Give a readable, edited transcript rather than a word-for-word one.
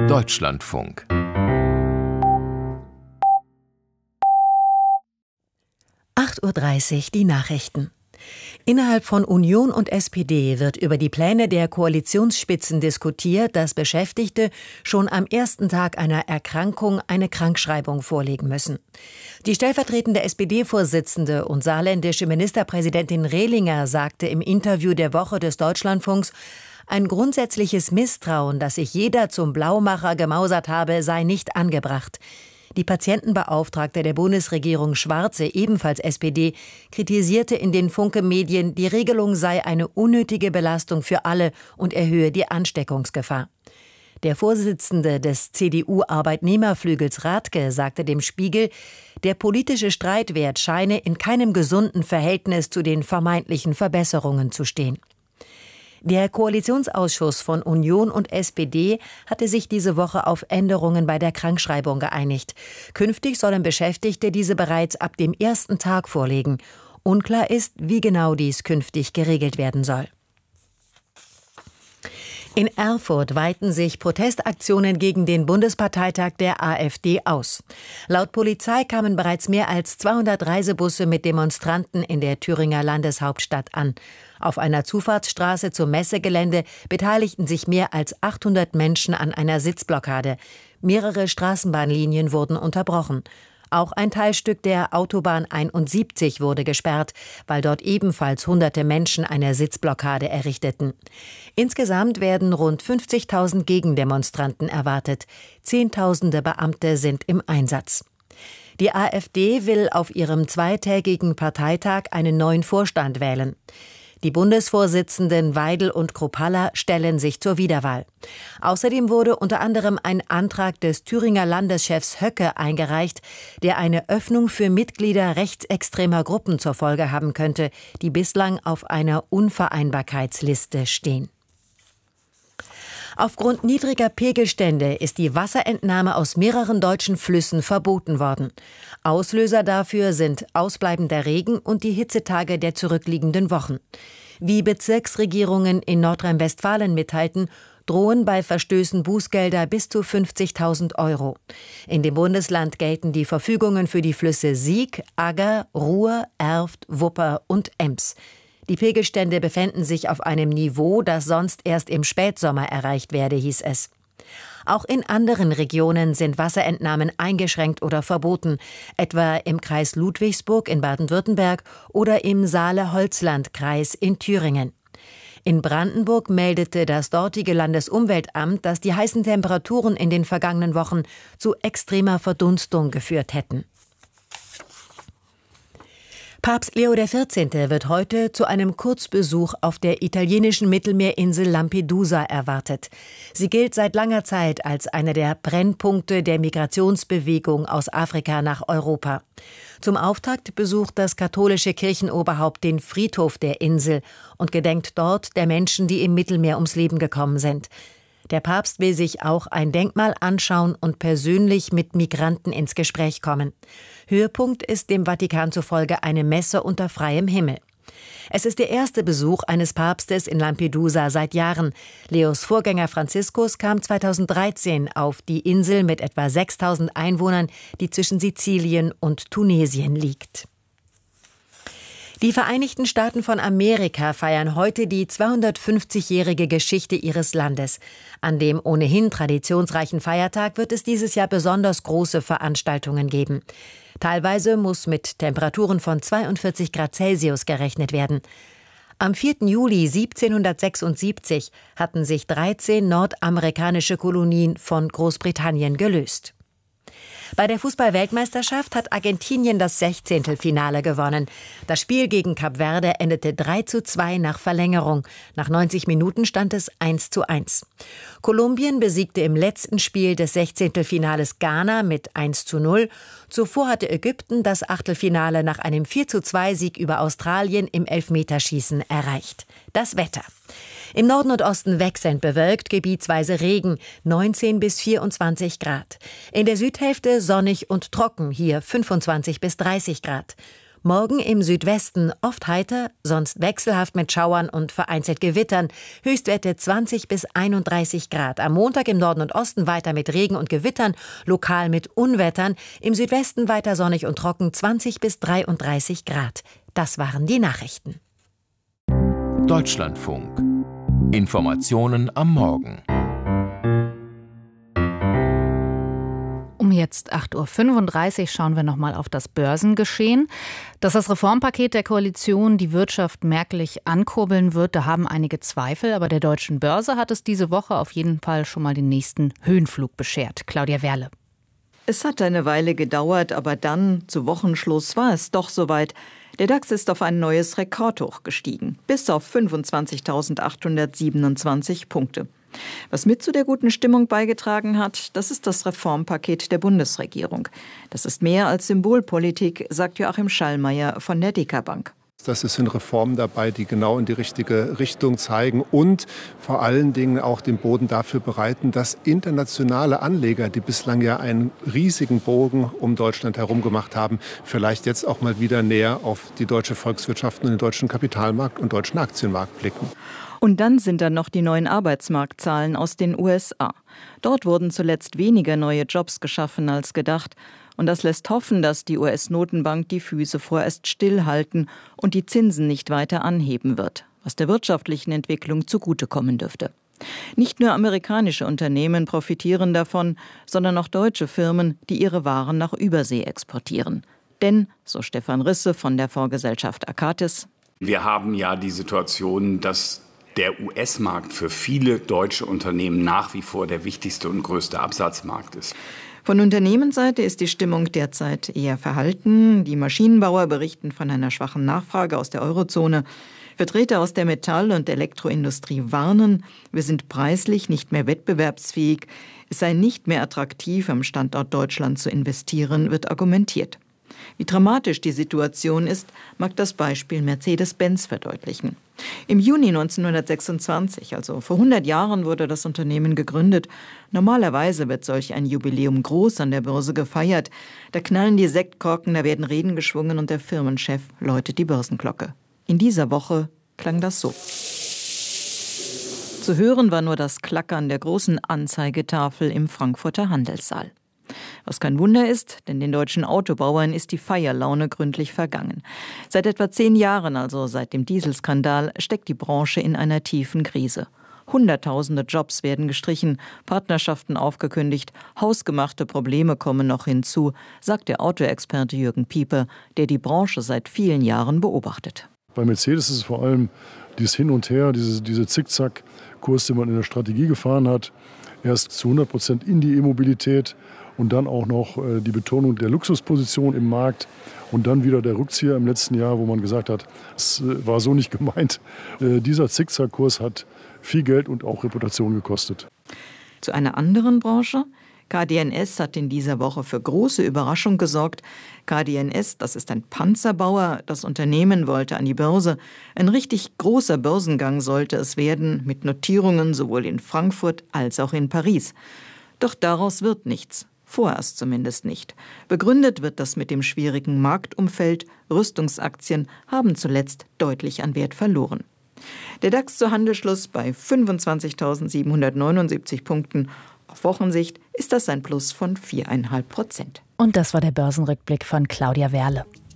Deutschlandfunk. (8:30 Uhr) die Nachrichten. Innerhalb von Union und SPD wird über die Pläne der Koalitionsspitzen diskutiert, dass Beschäftigte schon am ersten Tag einer Erkrankung eine Krankschreibung vorlegen müssen. Die stellvertretende SPD-Vorsitzende und saarländische Ministerpräsidentin Rehlinger sagte im Interview der Woche des Deutschlandfunks, ein grundsätzliches Misstrauen, dass sich jeder zum Blaumacher gemausert habe, sei nicht angebracht. Die Patientenbeauftragte der Bundesregierung Schwarze, ebenfalls SPD, kritisierte in den Funke-Medien, die Regelung sei eine unnötige Belastung für alle und erhöhe die Ansteckungsgefahr. Der Vorsitzende des CDU-Arbeitnehmerflügels Rathke sagte dem Spiegel, der politische Streitwert scheine in keinem gesunden Verhältnis zu den vermeintlichen Verbesserungen zu stehen. Der Koalitionsausschuss von Union und SPD hatte sich diese Woche auf Änderungen bei der Krankschreibung geeinigt. Künftig sollen Beschäftigte diese bereits ab dem ersten Tag vorlegen. Unklar ist, wie genau dies künftig geregelt werden soll. In Erfurt weiten sich Protestaktionen gegen den Bundesparteitag der AfD aus. Laut Polizei kamen bereits mehr als 200 Reisebusse mit Demonstranten in der Thüringer Landeshauptstadt an. Auf einer Zufahrtsstraße zum Messegelände beteiligten sich mehr als 800 Menschen an einer Sitzblockade. Mehrere Straßenbahnlinien wurden unterbrochen. Auch ein Teilstück der Autobahn 71 wurde gesperrt, weil dort ebenfalls hunderte Menschen eine Sitzblockade errichteten. Insgesamt werden rund 50.000 Gegendemonstranten erwartet. Zehntausende Beamte sind im Einsatz. Die AfD will auf ihrem zweitägigen Parteitag einen neuen Vorstand wählen. Die Bundesvorsitzenden Weidel und Kruppalla stellen sich zur Wiederwahl. Außerdem wurde unter anderem ein Antrag des Thüringer Landeschefs Höcke eingereicht, der eine Öffnung für Mitglieder rechtsextremer Gruppen zur Folge haben könnte, die bislang auf einer Unvereinbarkeitsliste stehen. Aufgrund niedriger Pegelstände ist die Wasserentnahme aus mehreren deutschen Flüssen verboten worden. Auslöser dafür sind ausbleibender Regen und die Hitzetage der zurückliegenden Wochen. Wie Bezirksregierungen in Nordrhein-Westfalen mitteilten, drohen bei Verstößen Bußgelder bis zu 50.000 €. In dem Bundesland gelten die Verfügungen für die Flüsse Sieg, Agger, Ruhr, Erft, Wupper und Ems. Die Pegelstände befänden sich auf einem Niveau, das sonst erst im Spätsommer erreicht werde, hieß es. Auch in anderen Regionen sind Wasserentnahmen eingeschränkt oder verboten, etwa im Kreis Ludwigsburg in Baden-Württemberg oder im Saale-Holzland-Kreis in Thüringen. In Brandenburg meldete das dortige Landesumweltamt, dass die heißen Temperaturen in den vergangenen Wochen zu extremer Verdunstung geführt hätten. Papst Leo XIV. Wird heute zu einem Kurzbesuch auf der italienischen Mittelmeerinsel Lampedusa erwartet. Sie gilt seit langer Zeit als einer der Brennpunkte der Migrationsbewegung aus Afrika nach Europa. Zum Auftakt besucht das katholische Kirchenoberhaupt den Friedhof der Insel und gedenkt dort der Menschen, die im Mittelmeer ums Leben gekommen sind. Der Papst will sich auch ein Denkmal anschauen und persönlich mit Migranten ins Gespräch kommen. Höhepunkt ist dem Vatikan zufolge eine Messe unter freiem Himmel. Es ist der erste Besuch eines Papstes in Lampedusa seit Jahren. Leos Vorgänger Franziskus kam 2013 auf die Insel mit etwa 6.000 Einwohnern, die zwischen Sizilien und Tunesien liegt. Die Vereinigten Staaten von Amerika feiern heute die 250-jährige Geschichte ihres Landes. An dem ohnehin traditionsreichen Feiertag wird es dieses Jahr besonders große Veranstaltungen geben. Teilweise muss mit Temperaturen von 42 Grad Celsius gerechnet werden. Am 4. Juli 1776 hatten sich 13 nordamerikanische Kolonien von Großbritannien gelöst. Bei der Fußball-Weltmeisterschaft hat Argentinien das 16. Finale gewonnen. Das Spiel gegen Kap Verde endete 3:2 nach Verlängerung. Nach 90 Minuten stand es 1:1. Kolumbien besiegte im letzten Spiel des 16. Finales Ghana mit 1:0. Zuvor hatte Ägypten das Achtelfinale nach einem 4:2-Sieg über Australien im Elfmeterschießen erreicht. Das Wetter. Im Norden und Osten wechselnd bewölkt, gebietsweise Regen, 19 bis 24 Grad. In der Südhälfte sonnig und trocken, hier 25 bis 30 Grad. Morgen im Südwesten oft heiter, sonst wechselhaft mit Schauern und vereinzelt Gewittern. Höchstwerte 20 bis 31 Grad. Am Montag im Norden und Osten weiter mit Regen und Gewittern, lokal mit Unwettern. Im Südwesten weiter sonnig und trocken 20 bis 33 Grad. Das waren die Nachrichten. Deutschlandfunk. Informationen am Morgen. Um jetzt 8.35 Uhr schauen wir nochmal auf das Börsengeschehen. Dass das Reformpaket der Koalition die Wirtschaft merklich ankurbeln wird, da haben einige Zweifel. Aber der deutschen Börse hat es diese Woche auf jeden Fall schon mal den nächsten Höhenflug beschert. Claudia Werle. Es hat eine Weile gedauert, aber dann, zu Wochenschluss, war es doch soweit. Der DAX ist auf ein neues Rekordhoch gestiegen, bis auf 25.827 Punkte. Was mit zu der guten Stimmung beigetragen hat, das ist das Reformpaket der Bundesregierung. Das ist mehr als Symbolpolitik, sagt Joachim Schallmeier von der DK Bank. Das sind Reformen dabei, die genau in die richtige Richtung zeigen und vor allen Dingen auch den Boden dafür bereiten, dass internationale Anleger, die bislang ja einen riesigen Bogen um Deutschland herum gemacht haben, vielleicht jetzt auch mal wieder näher auf die deutsche Volkswirtschaft und den deutschen Kapitalmarkt und deutschen Aktienmarkt blicken. Und dann sind da noch die neuen Arbeitsmarktzahlen aus den USA. Dort wurden zuletzt weniger neue Jobs geschaffen als gedacht. Und das lässt hoffen, dass die US-Notenbank die Füße vorerst stillhalten und die Zinsen nicht weiter anheben wird, was der wirtschaftlichen Entwicklung zugutekommen dürfte. Nicht nur amerikanische Unternehmen profitieren davon, sondern auch deutsche Firmen, die ihre Waren nach Übersee exportieren. Denn, so Stefan Risse von der Fondsgesellschaft Akatis, wir haben ja die Situation, dass der US-Markt für viele deutsche Unternehmen nach wie vor der wichtigste und größte Absatzmarkt ist. Von Unternehmensseite ist die Stimmung derzeit eher verhalten. Die Maschinenbauer berichten von einer schwachen Nachfrage aus der Eurozone. Vertreter aus der Metall- und Elektroindustrie warnen, wir sind preislich nicht mehr wettbewerbsfähig. Es sei nicht mehr attraktiv, am Standort Deutschland zu investieren, wird argumentiert. Wie dramatisch die Situation ist, mag das Beispiel Mercedes-Benz verdeutlichen. Im Juni 1926, also vor 100 Jahren, wurde das Unternehmen gegründet. Normalerweise wird solch ein Jubiläum groß an der Börse gefeiert. Da knallen die Sektkorken, da werden Reden geschwungen und der Firmenchef läutet die Börsenglocke. In dieser Woche klang das so. Zu hören war nur das Klackern der großen Anzeigetafel im Frankfurter Handelssaal. Was kein Wunder ist, denn den deutschen Autobauern ist die Feierlaune gründlich vergangen. Seit etwa 10 Jahren, also seit dem Dieselskandal, steckt die Branche in einer tiefen Krise. Hunderttausende Jobs werden gestrichen, Partnerschaften aufgekündigt, hausgemachte Probleme kommen noch hinzu, sagt der Autoexperte Jürgen Pieper, der die Branche seit vielen Jahren beobachtet. Bei Mercedes ist es vor allem dieses Hin und Her, diese Zickzack-Kurs, den man in der Strategie gefahren hat. Erst zu 100% in die E-Mobilität und dann auch noch die Betonung der Luxusposition im Markt und dann wieder der Rückzieher im letzten Jahr, wo man gesagt hat, es war so nicht gemeint. Dieser Zickzackkurs hat viel Geld und auch Reputation gekostet. Zu einer anderen Branche. KDNS hat in dieser Woche für große Überraschung gesorgt. KDNS, das ist ein Panzerbauer. Das Unternehmen wollte an die Börse. Ein richtig großer Börsengang sollte es werden, mit Notierungen sowohl in Frankfurt als auch in Paris. Doch daraus wird nichts. Vorerst zumindest nicht. Begründet wird das mit dem schwierigen Marktumfeld. Rüstungsaktien haben zuletzt deutlich an Wert verloren. Der DAX zu Handelsschluss bei 25.779 Punkten. Auf Wochensicht ist das ein Plus von 4,5%. Und das war der Börsenrückblick von Claudia Werle.